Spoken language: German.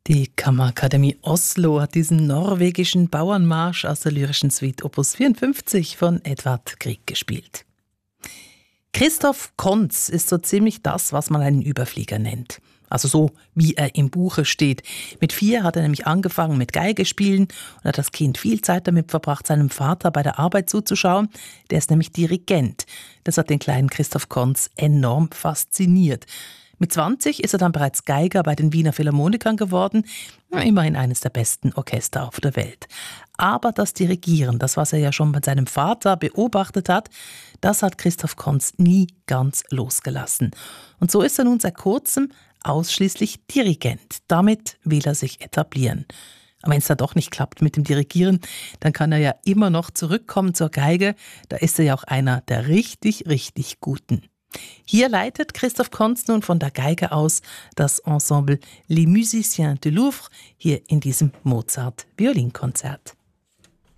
Die Kammerakademie Oslo hat diesen norwegischen Bauernmarsch aus der lyrischen Suite Opus 54 von Edvard Grieg gespielt. Christoph Konz ist so ziemlich das, was man einen Überflieger nennt. Also so, wie er im Buche steht. Mit 4 hat er nämlich angefangen mit Geige spielen und hat das Kind viel Zeit damit verbracht, seinem Vater bei der Arbeit zuzuschauen. Der ist nämlich Dirigent. Das hat den kleinen Christoph Konz enorm fasziniert. Mit 20 ist er dann bereits Geiger bei den Wiener Philharmonikern geworden, immerhin eines der besten Orchester auf der Welt. Aber das Dirigieren, das was er ja schon bei seinem Vater beobachtet hat, das hat Christoph Konz nie ganz losgelassen. Und so ist er nun seit kurzem ausschließlich Dirigent. Damit will er sich etablieren. Aber wenn es da doch nicht klappt mit dem Dirigieren, dann kann er ja immer noch zurückkommen zur Geige. Da ist er ja auch einer der richtig, richtig Guten. Hier leitet Christoph Konz nun von der Geige aus das Ensemble Les Musiciens du Louvre hier in diesem Mozart-Violinkonzert.